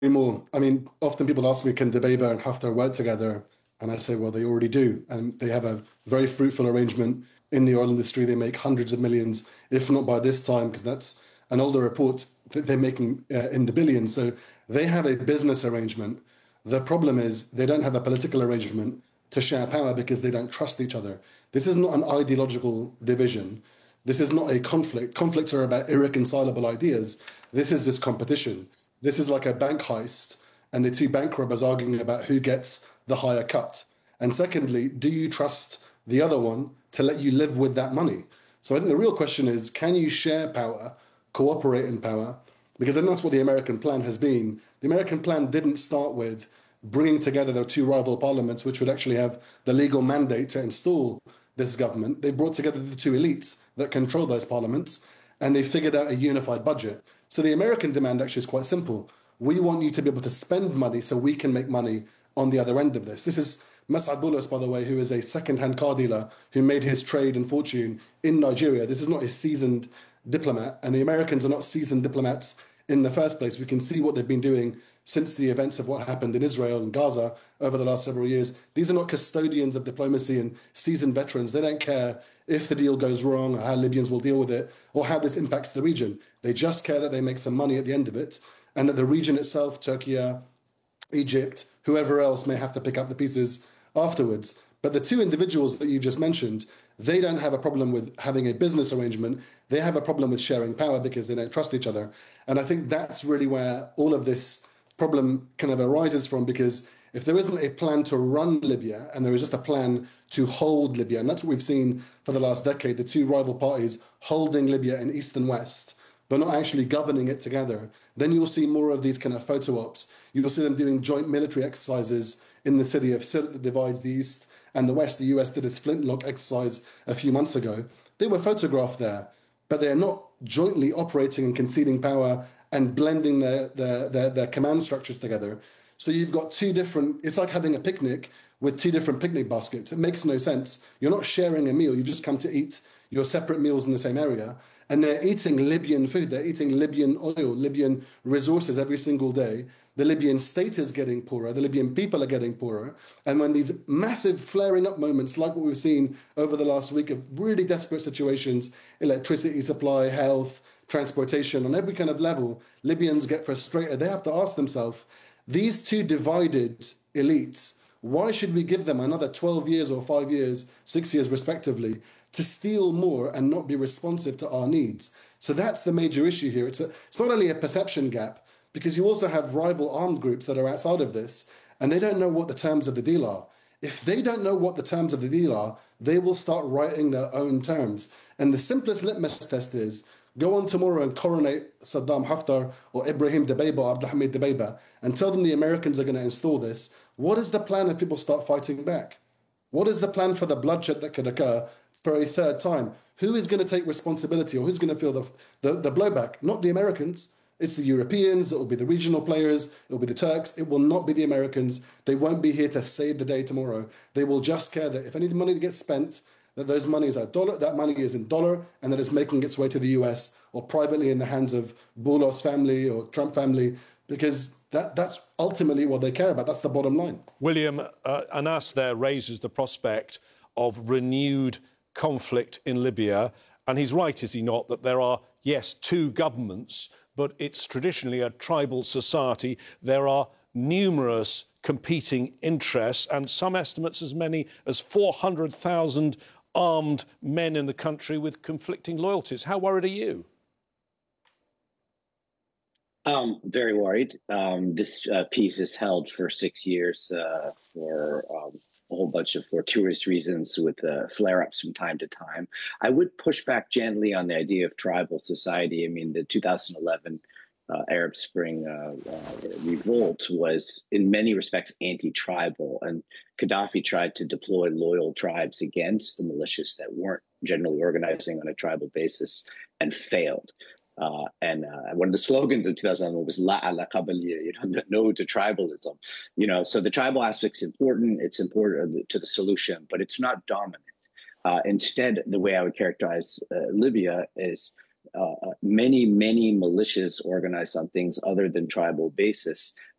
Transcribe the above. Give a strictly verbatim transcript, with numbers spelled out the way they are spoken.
more. I mean, often people ask me, can Dbeibeh and Haftar work together? And I say, well, they already do. And they have a very fruitful arrangement in the oil industry. They make hundreds of millions, if not by this time, because that's an older report that they're making uh, in the billions. So they have a business arrangement. The problem is they don't have a political arrangement to share power because they don't trust each other. This is not an ideological division. This is not a conflict. Conflicts are about irreconcilable ideas. This is just competition. This is like a bank heist, and the two bank robbers arguing about who gets the higher cut. And secondly, do you trust the other one to let you live with that money? So I think the real question is, can you share power, cooperate in power? Because then that's what the American plan has been. The American plan didn't start with bringing together the two rival parliaments, which would actually have the legal mandate to install this government. They brought together the two elites that control those parliaments, and they figured out a unified budget. So the American demand actually is quite simple. We want you to be able to spend money so we can make money on the other end of this. This is Mas'ad Boulos, by the way, who is a second-hand car dealer who made his trade and fortune in Nigeria. This is not a seasoned diplomat, and the Americans are not seasoned diplomats in the first place. We can see what they've been doing since the events of what happened in Israel and Gaza over the last several years. These are not custodians of diplomacy and seasoned veterans. They don't care if the deal goes wrong or how Libyans will deal with it or how this impacts the region. They just care that they make some money at the end of it, and that the region itself, Turkey, Egypt, whoever else may have to pick up the pieces afterwards. But the two individuals that you just mentioned, they don't have a problem with having a business arrangement. They have a problem with sharing power because they don't trust each other. And I think that's really where all of this problem kind of arises from, because if there isn't a plan to run Libya and there is just a plan to hold Libya, and that's what we've seen for the last decade, the two rival parties holding Libya in east and west, but not actually governing it together, then you'll see more of these kind of photo ops. You'll see them doing joint military exercises in the city of Sirte that divides the east and the west. The U S did its flintlock exercise a few months ago. They were photographed there, but they're not jointly operating and conceding power and blending their, their, their, their command structures together. So you've got two different, it's like having a picnic with two different picnic baskets. It makes no sense. You're not sharing a meal. You just come to eat your separate meals in the same area. And they're eating Libyan food. They're eating Libyan oil, Libyan resources every single day. The Libyan state is getting poorer. The Libyan people are getting poorer. And when these massive flaring up moments, like what we've seen over the last week of really desperate situations, electricity supply, health, transportation, on every kind of level, Libyans get frustrated. They have to ask themselves, these two divided elites, why should we give them another twelve years or five years, six years respectively, to steal more and not be responsive to our needs? So that's the major issue here. It's, a, it's not only a perception gap, because you also have rival armed groups that are outside of this, and they don't know what the terms of the deal are. If they don't know what the terms of the deal are, they will start writing their own terms. And the simplest litmus test is, go on tomorrow and coronate Saddam Haftar or Ibrahim Dbeibeh or Abdulhamid Dbeibeh and tell them the Americans are going to install this. What is the plan if people start fighting back? What is the plan for the bloodshed that could occur for a third time? Who is going to take responsibility, or who's going to feel the, the, the blowback? Not the Americans. It's the Europeans. It will be the regional players. It will be the Turks. It will not be the Americans. They won't be here to save the day tomorrow. They will just care that if any money gets spent, that those monies are dollar, that money is in dollar, and that it's making its way to the U S or privately in the hands of Boulos family or Trump family, because that, that's ultimately what they care about. That's the bottom line. William, uh, Anas there raises the prospect of renewed conflict in Libya, and he's right, is he not, that there are, yes, two governments, but it's traditionally a tribal society. There are numerous competing interests, and some estimates as many as four hundred thousand armed men in the country with conflicting loyalties. How worried are you? Um, very worried. Um, this uh, peace is held for six years uh, for um, a whole bunch of fortuitous reasons, with uh, flare-ups from time to time. I would push back gently on the idea of tribal society. I mean, the two thousand eleven uh, Arab Spring uh, uh, revolt was, in many respects, anti-tribal, and Gaddafi tried to deploy loyal tribes against the militias that weren't generally organizing on a tribal basis, and failed. Uh, and uh, one of the slogans in two thousand eleven was "La ala qabaliya," you know, no to tribalism. You know, so the tribal aspect's important. It's important to the solution, but it's not dominant. Uh, instead, the way I would characterize uh, Libya is uh, many, many militias organized on things other than tribal basis